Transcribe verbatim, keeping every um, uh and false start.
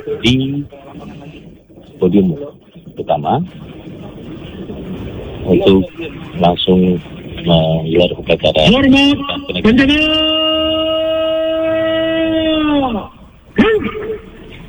di podium utama untuk langsung menggelar upacara. Hormat,